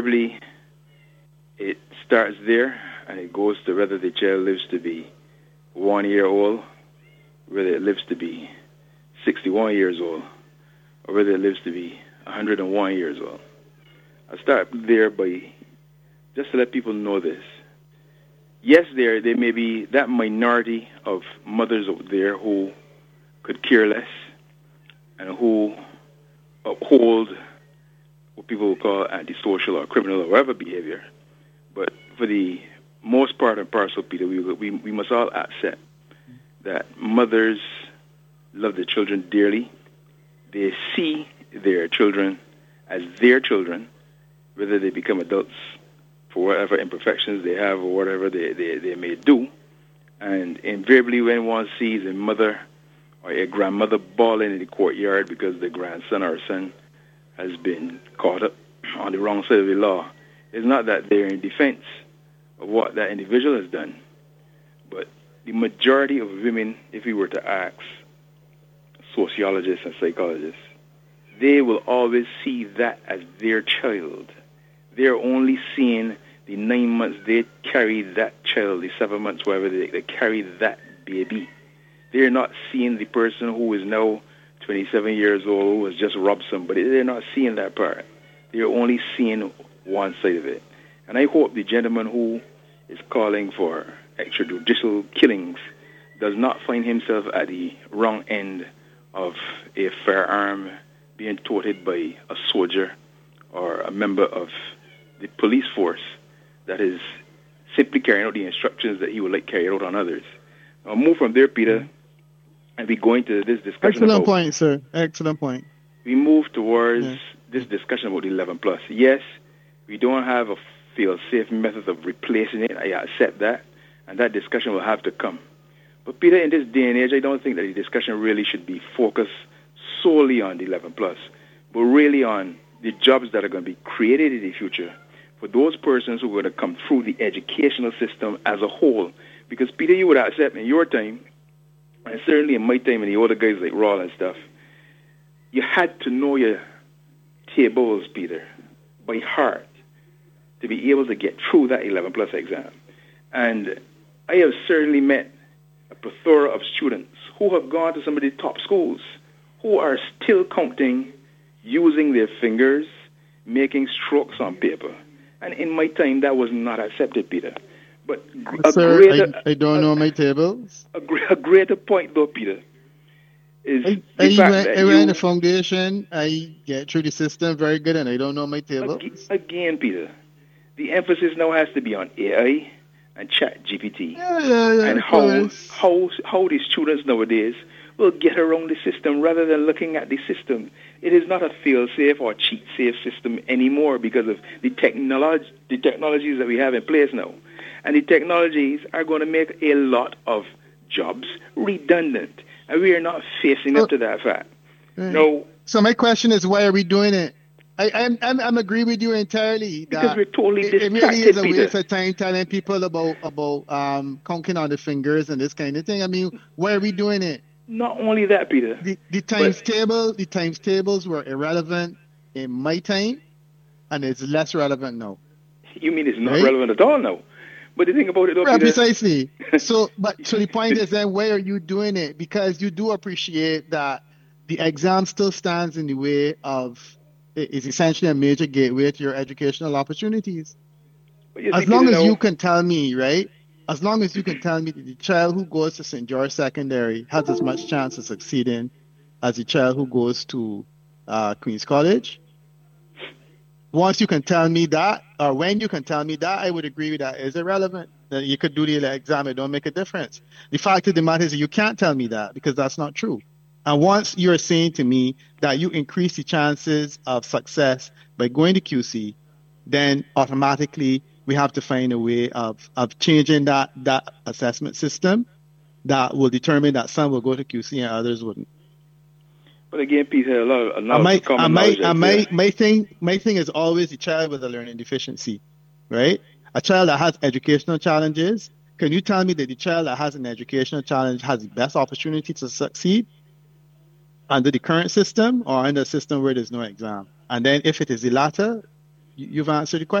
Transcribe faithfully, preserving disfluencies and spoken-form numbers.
invariably it starts there and it goes to whether the child lives to be one year old, whether it lives to be sixty-one years old, or whether it lives to be one hundred one years old. I start there by just to let people know this. Yes, there there may be that minority of mothers out there who could care less and who uphold what people will call antisocial or criminal or whatever behavior. But for the most part and parcel, Peter, we, we, we must all accept that mothers love their children dearly. They see their children as their children, whether they become adults for whatever imperfections they have or whatever they, they, they may do. And invariably when one sees a mother or a grandmother bawling in the courtyard because the grandson or son has been caught up on the wrong side of the law, it's not that they're in defense of what that individual has done. But the majority of women, if we were to ask sociologists and psychologists, they will always see that as their child. They're only seeing the nine months they carry that child, the seven months, whatever they, they carry that baby. They're not seeing the person who is now twenty-seven years old, who has just robbed somebody. They're not seeing that part. They're only seeing one side of it. And I hope the gentleman who is calling for extrajudicial killings does not find himself at the wrong end of a firearm being toted by a soldier or a member of the police force that is simply carrying out the instructions that he would like carried out on others. I'll move from there, Peter, and we go into this discussion. Excellent about, point, sir. Excellent point. We move towards yeah. this discussion about the eleven plus. Yes, we don't have a fail-safe method of replacing it. I accept that, and that discussion will have to come. But Peter, in this day and age, I don't think that the discussion really should be focused solely on the eleven plus, but really on the jobs that are going to be created in the future for those persons who are going to come through the educational system as a whole. Because, Peter, you would accept in your time, and certainly in my time and the older guys like Rawl and stuff, you had to know your tables, Peter, by heart to be able to get through that eleven plus exam. And I have certainly met a plethora of students who have gone to some of the top schools who are still counting using their fingers, making strokes on paper. And in my time, that was not accepted, Peter. But a Sir, greater, I, I don't a, know my tables. A, a greater point, though, Peter, is I, the I, fact went, that I you... ran the foundation, I get through the system very good, and I don't know my tables. Again, Peter, the emphasis now has to be on A I and Chat G P T. Yeah, yeah, yeah, and how, how, how the students nowadays will get around the system rather than looking at the system. It is not a fail-safe or cheat-safe system anymore because of the, technolog- the technologies that we have in place now. And the technologies are going to make a lot of jobs redundant. And we are not facing up to that fact. Right. No. So my question is, why are we doing it? I, I'm, I'm, I'm agree with you entirely. Because that we're totally it, distracted, it really is a Peter. waste of time telling people about, about um, counting on the fingers and this kind of thing. I mean, why are we doing it? Not only that, Peter. The, the times but, table, the times tables were irrelevant in my time, and it's less relevant now. You mean it's not right? relevant at all now? But the thing about it, though, right, Peter, precisely. so, but so the point is, then why are you doing it? Because you do appreciate that the exam still stands in the way of is essentially a major gateway to your educational opportunities. As long as you can tell me, right? As long as you can tell me that the child who goes to Saint George Secondary has as much chance of succeeding as the child who goes to uh, Queen's College. Once you can tell me that, or when you can tell me that, I would agree with that. It's irrelevant. That you could do the exam, it don't make a difference. The fact of the matter is that you can't tell me that because that's not true. And once you're saying to me that you increase the chances of success by going to Q C, then automatically we have to find a way of, of changing that, that assessment system that will determine that some will go to Q C and others wouldn't. But again, Peter, a lot of, a lot my, of common my, knowledge. My, my, thing, my thing is always a child with a learning deficiency, right? A child that has educational challenges. Can you tell me that the child that has an educational challenge has the best opportunity to succeed under the current system or under a system where there's no exam? And then if it is the latter, You've answered the question.